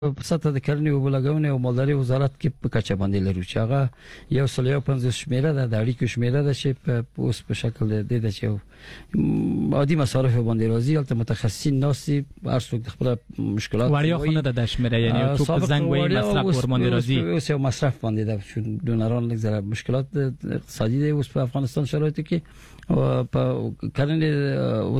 په سطح د کرنې او بلګونې او مالداري وزارت کې په کچه باندې لرو چې هغه 150 شمیره ده د اړیکو شمیره ده چې په اوس په شکل د چې عادي مصارف باندې راځي البته متخصصین ناسي هر څوک خپل مشکلات وړیا خونه د شمیره یعنی تو په زنګ وایي مصرف ور باندې راځي اوس یو مصرف باندې ده چې دونران لږ مشکلات اقتصادي دي اوس په افغانستان شرایطو کې او په کرنې